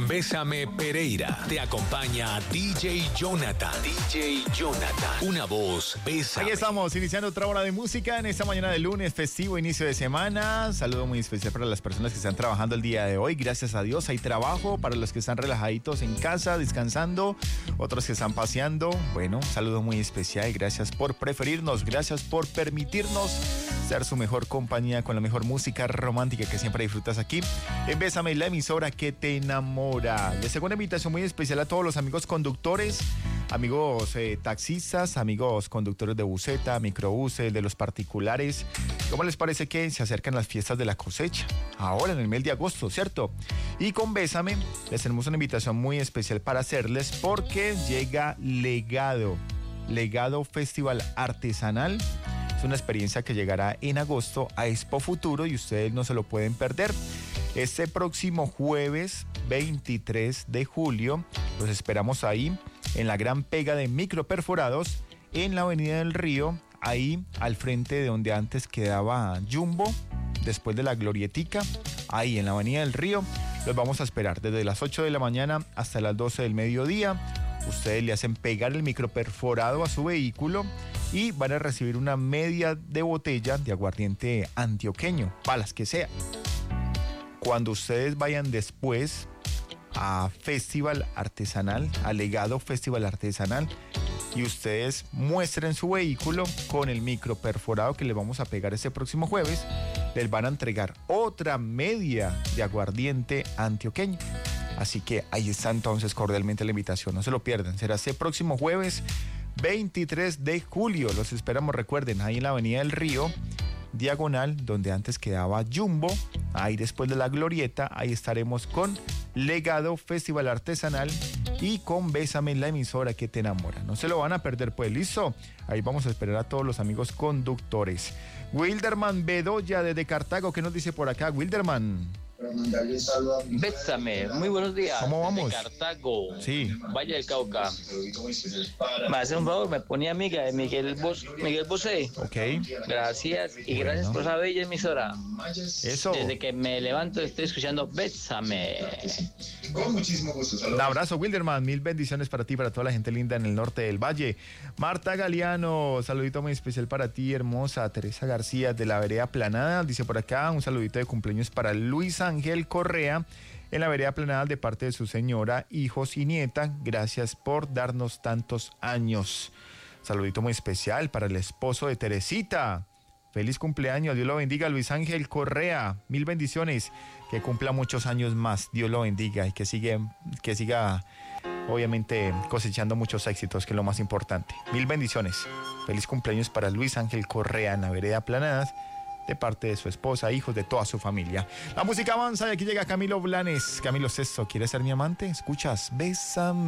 Bésame Pereira. Te acompaña DJ Jonathan. DJ Jonathan. Una voz, Bésame. Aquí estamos, iniciando otra hora de música en esta mañana de lunes, festivo, inicio de semana. Saludo muy especial para las personas que están trabajando el día de hoy. Gracias a Dios hay trabajo. Para los que están relajaditos en casa, descansando. Otros que están paseando. Bueno, saludo muy especial. Gracias por preferirnos. Gracias por permitirnos ser su mejor compañía con la mejor música romántica que siempre disfrutas aquí en Bésame, la emisora que te enamora. Les hago una invitación muy especial a todos los amigos conductores, amigos taxistas, amigos conductores de buseta, microbuses, de los particulares. ¿Cómo les parece que se acercan las fiestas de la cosecha? Ahora en el mes de agosto, ¿cierto? Y con Bésame les tenemos una invitación muy especial para hacerles porque llega Legado Festival Artesanal. Es una experiencia que llegará en agosto a Expo Futuro y ustedes no se lo pueden perder. Este próximo jueves 23 de julio los esperamos ahí en la gran pega de microperforados en la Avenida del Río, ahí al frente de donde antes quedaba Jumbo, después de la Glorietica, ahí en la Avenida del Río. Los vamos a esperar desde las 8 de la mañana hasta las 12 del mediodía. Ustedes le hacen pegar el microperforado a su vehículo y van a recibir una media de botella de aguardiente antioqueño, para las que sea. Cuando ustedes vayan después a Festival Artesanal, a Legado Festival Artesanal, y ustedes muestren su vehículo con el microperforado que les vamos a pegar este próximo jueves, les van a entregar otra media de aguardiente antioqueño. Así que ahí está entonces cordialmente la invitación, no se lo pierdan. Será este próximo jueves 23 de julio. Los esperamos, recuerden, ahí en la Avenida del Río, diagonal, donde antes quedaba Jumbo, ahí después de la Glorieta, ahí estaremos con Legado Festival Artesanal y con Bésame, la emisora que te enamora. No se lo van a perder, pues, listo. Ahí vamos a esperar a todos los amigos conductores. Wilderman Bedoya desde Cartago, ¿qué nos dice por acá, Wilderman? Para mandarle un saludo a mi Bésame, muy buenos días. ¿Cómo vamos? De Cartago, Sí. Valle del Cauca. Me hace un favor, me ponía amiga de Miguel Bosé. Ok. Gracias y Bueno. gracias por esa bella emisora. Eso. Desde que me levanto estoy escuchando Bésame. Con muchísimo gusto. Un abrazo, Wilderman. Mil bendiciones para ti, para toda la gente linda en el norte del valle. Marta Galeano, saludito muy especial para ti, hermosa. Teresa García de la Vereda Planada, dice por acá, un saludito de cumpleaños para Luis Ángel Correa en la Vereda Planada de parte de su señora, hijos y nieta. Gracias por darnos tantos años. Saludito muy especial para el esposo de Teresita. Feliz cumpleaños, Dios lo bendiga, Luis Ángel Correa. Mil bendiciones, que cumpla muchos años más, Dios lo bendiga y que siga obviamente cosechando muchos éxitos, que es lo más importante. Mil bendiciones. Feliz cumpleaños para Luis Ángel Correa en la Vereda Planadas, de parte de su esposa, hijos, de toda su familia. La música avanza y aquí llega Camilo Blanes. Camilo Sesto, ¿quieres ser mi amante? Escuchas, Bésame.